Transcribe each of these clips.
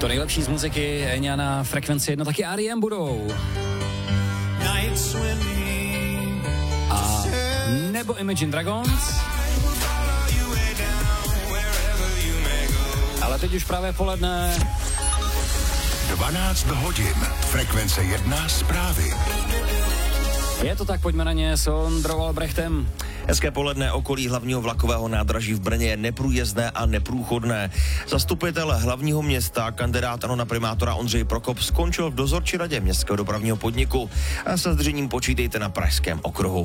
To nejlepší z muziky Enya na Frekvenci 1, taky R.E.M. budou. A nebo Imagine Dragons. Ale teď už právě poledne. 12 hodin. Frekvence 1 zprávy. Je to tak, pojďme na ně s Ondrou Albrechtem. Hezké poledne, okolí hlavního vlakového nádraží v Brně je neprůjezdné a neprůchodné. Zastupitel hlavního města, kandidát ANO na primátora Ondřej Prokop, skončil v dozorčí radě městského dopravního podniku a se zdržením počítejte na Pražském okruhu.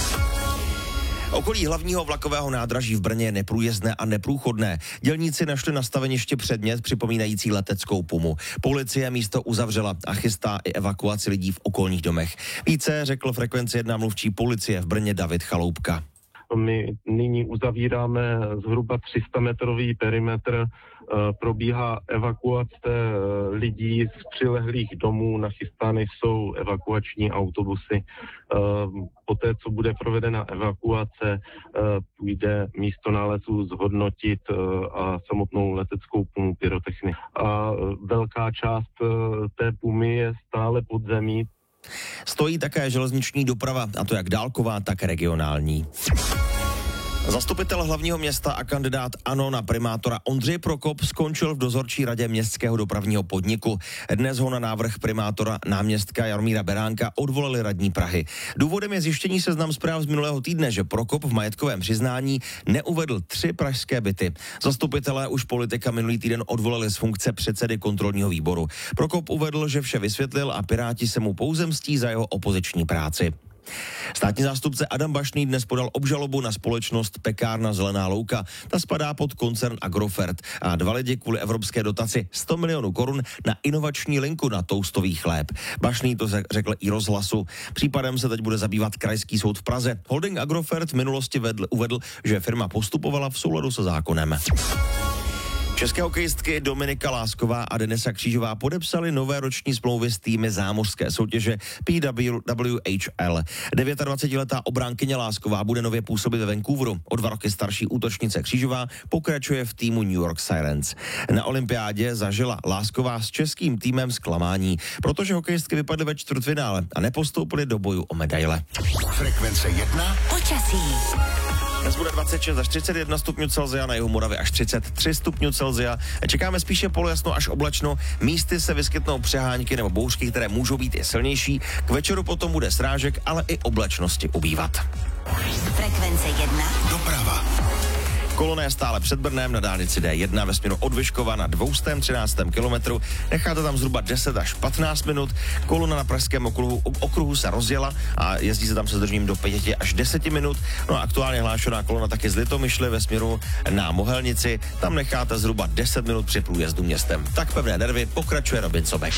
Okolí hlavního vlakového nádraží v Brně je neprůjezdné a neprůchodné. Dělníci našli na staveništi předmět připomínající leteckou pumu. Policie místo uzavřela a chystá i evakuaci lidí v okolních domech. Více řekl Frekvenci 1 mluvčí policie v Brně David Chaloupka. My nyní uzavíráme zhruba 300-metrový perimetr, probíhá evakuace lidí z přilehlých domů, nachystány jsou evakuační autobusy. Poté, co bude provedena evakuace, půjde místo nálezu zhodnotit a samotnou leteckou pumu pyrotechny. A velká část té pumy je stále pod zemí. Stojí také železniční doprava, a to jak dálková, tak regionální. Zastupitel hlavního města a kandidát ANO na primátora Ondřej Prokop skončil v dozorčí radě městského dopravního podniku. Dnes ho na návrh primátora náměstka Jaromíra Beránka odvolali radní Prahy. Důvodem je zjištění seznam zpráv z minulého týdne, že Prokop v majetkovém přiznání neuvedl 3 pražské byty. Zastupitelé už politika minulý týden odvolali z funkce předsedy kontrolního výboru. Prokop uvedl, že vše vysvětlil a Piráti se mu pouze mstí za jeho opoziční práci. Státní zástupce Adam Bašný dnes podal obžalobu na společnost Pekárna Zelená louka. Ta spadá pod koncern Agrofert a 2 lidi kvůli evropské dotaci 100 milionů korun na inovační linku na toustový chléb. Bašný to řekl i Rozhlasu. Případem se teď bude zabývat Krajský soud v Praze. Holding Agrofert v minulosti uvedl, že firma postupovala v souladu se zákonem. České hokejistky Dominika Lásková a Denisa Křížová podepsali nové roční smlouvy s týmy zámořské soutěže PWHL. 29letá obránkyně Lásková bude nově působit ve Vancouveru. O 2 roky starší útočnice Křížová pokračuje v týmu New York Sirens. Na olympiádě zažila Lásková s českým týmem zklamání, protože hokejistky vypadly ve čtvrtfinále a nepostoupily do boju o medaile. Frekvence 1. Počasí. Dnes bude 26 až 31 stupňů Celsia, na jihu Moravy až 33 stupňů Celsia. Čekáme spíše polojasno až oblačno. Místy se vyskytnou přehánky nebo bouřky, které můžou být i silnější. K večeru potom bude srážek, ale i oblačnosti ubývat. Frekvence 1. Doprava. Kolona je stále před Brnem na dálnici D1 ve směru od Vyškova na 213. kilometru. Necháte tam zhruba 10 až 15 minut. Kolona na pražském okruhu se rozjela a jezdí se tam se zdržením do 5 až 10 minut. No a aktuálně hlášená kolona taky z Litomyšle ve směru na Mohelnici. Tam necháte zhruba 10 minut při průjezdu městem. Tak pevné nervy, pokračuje Robin Sobek.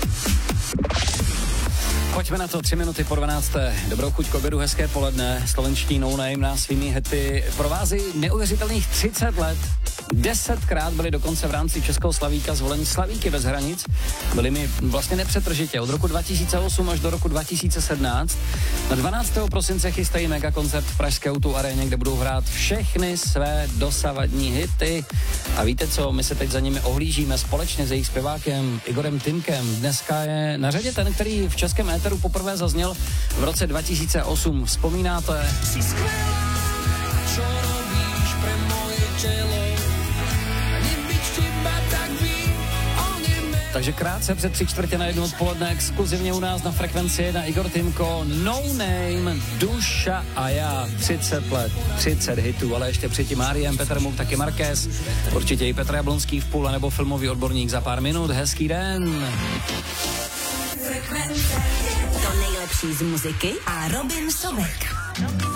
Pojďme na to, 3 minuty po 12. Dobrou chuť k obědu, hezké poledne. Slovenští No Name nás svými hity provází neuvěřitelných 30 let. 10krát byli dokonce v rámci Českého Slavíka zvoleni Slavíky bez hranic. Byli mi vlastně nepřetržitě od roku 2008 až do roku 2017. Na 12. prosince chystají megakoncert v pražské O2 aréně, kde budou hrát všechny své dosavadní hity. A víte co, my se teď za nimi ohlížíme společně s jejich zpěvákem Igorem Tymkem. Dneska je na řadě ten, který v českém éteru poprvé zazněl v roce 2008. Vzpomínáte? Takže krátce před 3/4 odpoledne exkluzivně u nás na Frekvenci 1 Igor Tymko, No Name, Duša a já, 30 let, 30 hitů, ale ještě předtím R.E.M., Petr Muk, taky Marquez, určitě i Petr Jablonský v půl, nebo filmový odborník za pár minut. Hezký den. To nejlepší z muziky a Robin Sobek.